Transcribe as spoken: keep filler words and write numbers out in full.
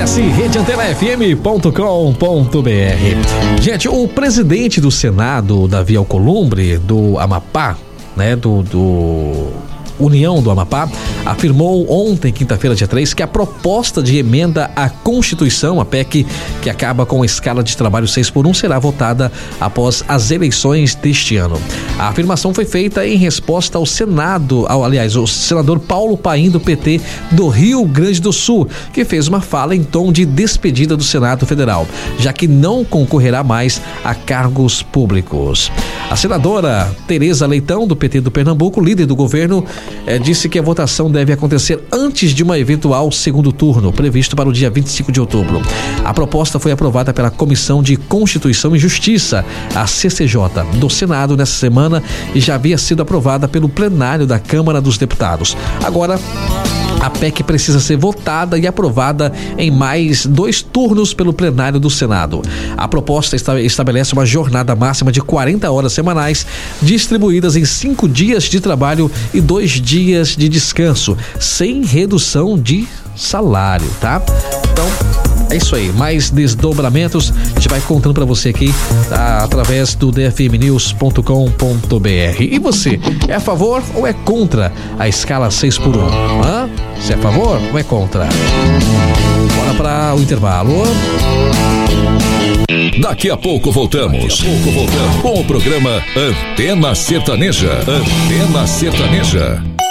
Acesse rede antena f m ponto com ponto b r. Gente, o presidente do Senado, Davi Alcolumbre, do Amapá, né, do, do União do Amapá, afirmou ontem, quinta-feira, dia três, que a proposta de emenda à Constituição, a P E C, que acaba com a escala de trabalho seis por um, será votada após as eleições deste ano. A afirmação foi feita em resposta ao Senado, ao, aliás, o senador Paulo Paim, do P T do Rio Grande do Sul, que fez uma fala em tom de despedida do Senado Federal, já que não concorrerá mais a cargos públicos. A senadora Tereza Leitão, do P T do Pernambuco, líder do governo, eh, disse que a votação deve acontecer antes de uma eventual segundo turno, previsto para o dia vinte e cinco de outubro. A proposta foi aprovada pela Comissão de Constituição e Justiça, a C C J, do Senado nessa semana e já havia sido aprovada pelo plenário da Câmara dos Deputados. Agora, a P E C precisa ser votada e aprovada em mais dois turnos pelo plenário do Senado. A proposta estabelece uma jornada máxima de quarenta horas semanais, distribuídas em cinco dias de trabalho e dois dias de descanso, sem redução de salário, tá? Então, é isso aí, mais desdobramentos a gente vai contando pra você aqui, tá, através do d f m news ponto com ponto b r. E você, é a favor ou é contra a escala seis por um? Hã? Você é a favor ou é contra? Bora para o intervalo. Daqui a pouco voltamos. Daqui a pouco voltamos com o programa Antena Sertaneja. Antena Sertaneja.